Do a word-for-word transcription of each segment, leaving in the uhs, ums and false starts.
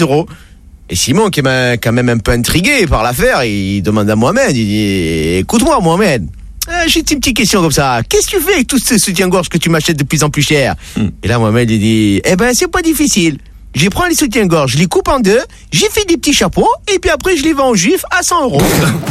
euros. Et Simon, qui est quand même un peu intrigué par l'affaire, il demande à Mohamed, il dit, écoute-moi Mohamed, ah, j'ai une petite question comme ça, qu'est-ce que tu fais avec tous ces soutiens-gorge que tu m'achètes de plus en plus cher? mm. Et là Mohamed il dit, eh ben c'est pas difficile, je prends les soutiens-gorge, je les coupe en deux, j'ai fait des petits chapeaux, et puis après je les vends aux juifs à cent euros.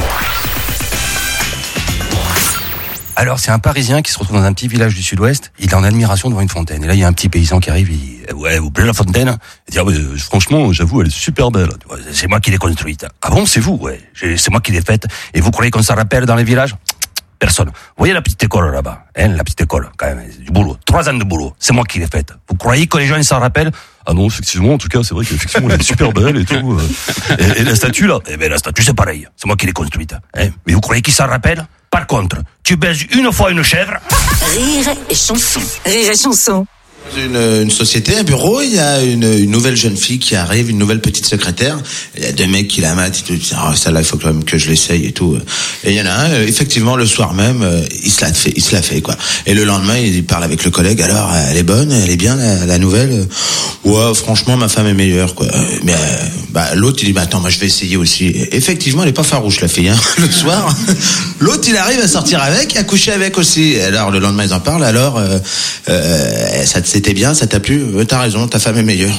Alors, c'est un Parisien qui se retrouve dans un petit village du Sud-Ouest. Il est en admiration devant une fontaine. Et là, il y a un petit paysan qui arrive. Il dit, ouais, vous plaît la fontaine? Il dit, ah, mais, franchement, j'avoue, elle est super belle. C'est moi qui l'ai construite. Ah bon, c'est vous? Ouais, c'est moi qui l'ai faite. Et vous croyez qu'on s'en rappelle dans les villages? Personne. Vous voyez la petite école là-bas, hein, la petite école, quand même, du boulot. Trois ans de boulot. C'est moi qui l'ai faite. Vous croyez que les gens ils s'en rappellent? Ah non, effectivement, en tout cas, c'est vrai qu'effectivement, elle est super belle et tout. Et, et la statue là? Eh ben, la statue, c'est pareil. C'est moi qui l'ai construite. Hein. Mais vous croyez qu'ils s'en rappellent? Par contre, tu baises une fois une chèvre. Rire et chanson. Rire et chanson. Une, une société, un bureau, il y a une, une nouvelle jeune fille qui arrive, une nouvelle petite secrétaire. Il y a deux mecs qui la matent, ils disent, oh, celle-là, il faut quand même que je l'essaye et tout. Et il y en a un, effectivement, le soir même, il se la fait, il se la fait, quoi. Et le lendemain, il parle avec le collègue, alors, elle est bonne, elle est bien, la, la nouvelle? Ouais, franchement, ma femme est meilleure, quoi. Mais, bah, l'autre, il dit, bah, attends, moi, je vais essayer aussi. Et effectivement, elle est pas farouche, la fille, hein, le soir. L'autre, il arrive à sortir avec, à coucher avec aussi. Alors, le lendemain, ils en parlent, alors, euh, euh, ça c'était bien, ça t'a plu? Euh, t'as raison, ta femme est meilleure.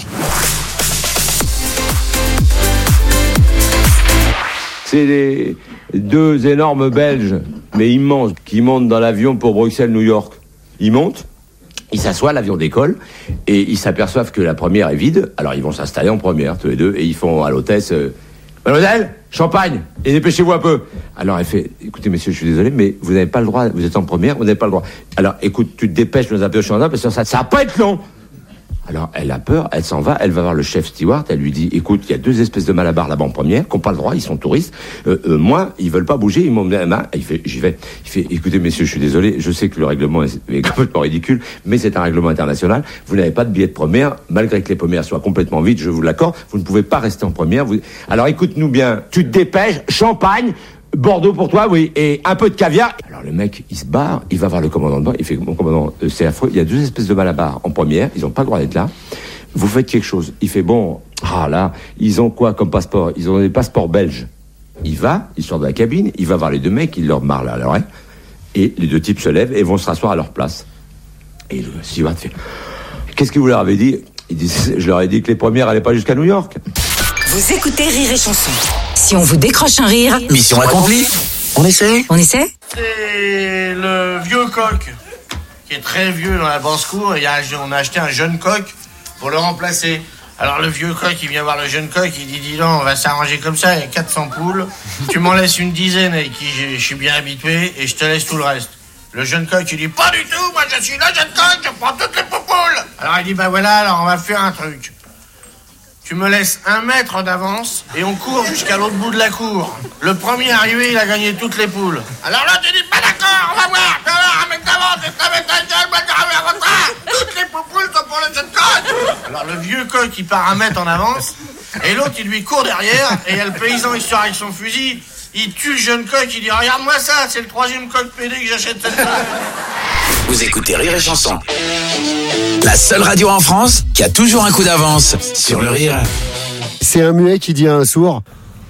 C'est les deux énormes Belges, mais immenses, qui montent dans l'avion pour Bruxelles-New York. Ils montent, ils s'assoient, l'avion décolle, et ils s'aperçoivent que la première est vide. Alors ils vont s'installer en première, tous les deux, et ils font à l'hôtesse... Euh, Mademoiselle, champagne, et dépêchez-vous un peu. Alors elle fait, écoutez messieurs, je suis désolé, mais vous n'avez pas le droit, vous êtes en première, vous n'avez pas le droit. Alors écoute, tu te dépêches dans un peu de champagne, parce que ça, ça va pas être long. Alors elle a peur, elle s'en va, elle va voir le chef steward, elle lui dit, écoute, il y a deux espèces de malabar là-bas en première, qui n'ont pas le droit, ils sont touristes, euh, euh, moi, ils veulent pas bouger, ils m'ont donné la main, il fait, j'y vais, il fait, écoutez messieurs, je suis désolé, je sais que le règlement est, est complètement ridicule, mais c'est un règlement international, vous n'avez pas de billet de première, malgré que les premières soient complètement vides, je vous l'accorde, vous ne pouvez pas rester en première, vous... alors écoute-nous bien, tu te dépêches, champagne, Bordeaux pour toi, oui, et un peu de caviar. Alors le mec, il se barre, il va voir le commandant de bord, il fait, mon commandant, euh, c'est affreux, il y a deux espèces de malabars en première, ils n'ont pas le droit d'être là, vous faites quelque chose. Il fait, bon, ah là, ils ont quoi comme passeport? Ils ont des passeports belges. Il va, il sort de la cabine, il va voir les deux mecs, il leur marre là à l'oreille, et les deux types se lèvent et vont se rasseoir à leur place. Et le steward fait, qu'est-ce que vous leur avez dit? Il dit, je leur ai dit que les premières allaient pas jusqu'à New York. Vous écoutez Rire et Chanson. Si on vous décroche un rire... Mission accomplie. On essaie? On essaie? C'est le vieux coq, qui est très vieux dans la basse-cour, et on a acheté un jeune coq pour le remplacer. Alors le vieux coq, il vient voir le jeune coq, il dit, dis donc, on va s'arranger comme ça, il y a quatre cents poules, tu m'en laisses une dizaine avec qui je suis bien habitué, et je te laisse tout le reste. Le jeune coq, il dit, pas du tout, moi je suis le jeune coq, je prends toutes les poules. Alors il dit, bah voilà, alors on va faire un truc. Tu me laisses un mètre d'avance et on court jusqu'à l'autre bout de la cour. Le premier arrivé, il a gagné toutes les poules. Alors là, tu dis pas d'accord, on va voir. Tu vas voir, un mec d'avance, et ta mec d'avance, toutes les poules sont pour le jeune coq. Alors le vieux coq, il part un mètre en avance et l'autre, il lui court derrière et il y a le paysan, il sort avec son fusil. Il tue le jeune coq, il dit, regarde-moi ça, c'est le troisième coq pédé que j'achète cette fois. Vous écoutez Rire et Chanson. La seule radio en France qui a toujours un coup d'avance sur le rire. C'est un muet qui dit à un sourd.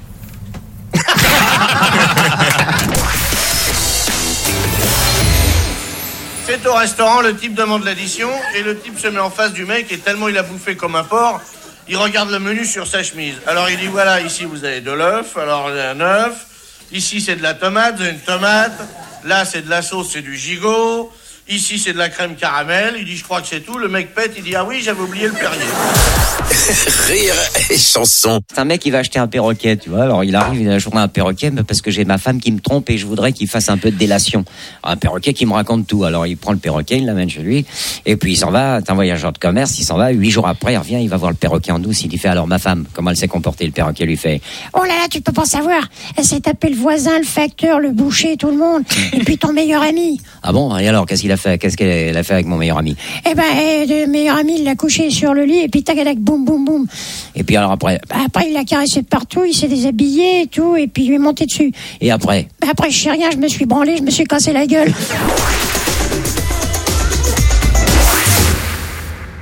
C'est au restaurant, le type demande l'addition et le type se met en face du mec et tellement il a bouffé comme un porc, il regarde le menu sur sa chemise. Alors il dit, voilà, ici vous avez de l'œuf, alors un œuf, ici c'est de la tomate, vous avez une tomate, là c'est de la sauce, c'est du gigot. Ici, c'est de la crème caramel. Il dit, je crois que c'est tout. Le mec pète, il dit, ah oui, j'avais oublié le Perrier. Rire et Chanson. C'est un mec qui va acheter un perroquet, tu vois. Alors, il arrive, il a acheté un perroquet parce que j'ai ma femme qui me trompe et je voudrais qu'il fasse un peu de délation. Un perroquet qui me raconte tout. Alors, il prend le perroquet, il l'amène chez lui et puis il s'en va. C'est un voyageur de commerce, il s'en va. Huit jours après, il revient, il va voir le perroquet en douce. Il lui fait, alors, ma femme, comment elle s'est comportée? Le perroquet lui fait, oh là là, tu peux pas savoir. Elle s'est tapé le voisin, le facteur, le boucher, tout le monde. Et puis ton meilleur ami. Ah bon? Et alors, qu'est-ce qu'il a fait? Qu'est-ce qu'elle a fait avec mon meilleur ami? Eh ben, le meilleur ami, il l'a couché sur le lit et puis tac, tac, boum, boum, boum. Et puis alors après? Bah, après, il l'a caressé partout, il s'est déshabillé et tout, et puis il est monté dessus. Et après? Bah, après, je sais rien, je me suis branlé, je me suis cassé la gueule.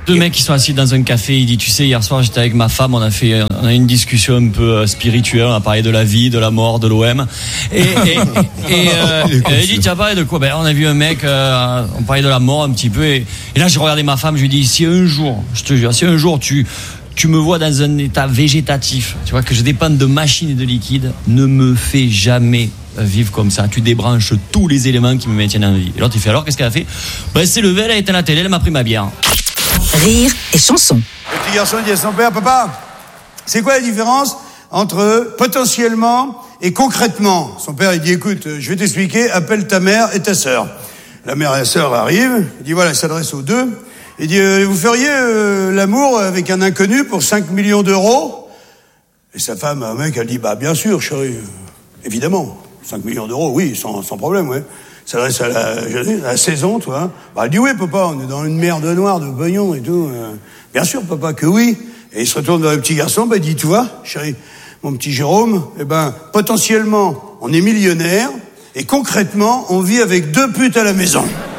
Deux mecs qui sont assis dans un café, il dit, tu sais, hier soir j'étais avec ma femme, on a fait, on a eu une discussion un peu spirituelle, on a parlé de la vie, de la mort, de l'O M. Et, et, et, euh, et il dit, tu as parlé de quoi? Ben, on a vu un mec, euh, on parlait de la mort un petit peu, et, et là j'ai regardé ma femme, je lui ai dit, si un jour, je te jure, si un jour tu, tu me vois dans un état végétatif, tu vois, que je dépende de machines et de liquides, ne me fais jamais vivre comme ça. Tu débranches tous les éléments qui me maintiennent en vie. Et l'autre il fait, alors qu'est-ce qu'elle a fait? Ben, c'est levé, elle a éteint la télé, elle m'a pris ma bière. Rire et chanson. Le petit garçon dit à son père, papa, c'est quoi la différence entre potentiellement et concrètement? Son père, il dit, écoute, je vais t'expliquer, appelle ta mère et ta sœur. La mère et la sœur arrivent, il dit, voilà, il s'adresse aux deux. Il dit, euh, vous feriez euh, l'amour avec un inconnu pour cinq millions d'euros? Et sa femme, un mec, elle dit, bah bien sûr, chérie, évidemment, cinq millions d'euros, oui, sans, sans problème, ouais. Ça s'adresse à la, à la saison, toi. Bah, elle dit oui, papa, on est dans une mer de noir, de pognon et tout. Euh, bien sûr, papa, que oui. Et il se retourne vers le petit garçon, bah, il dit, tu vois, chérie, mon petit Jérôme, eh ben, potentiellement, on est millionnaire, et concrètement, on vit avec deux putes à la maison.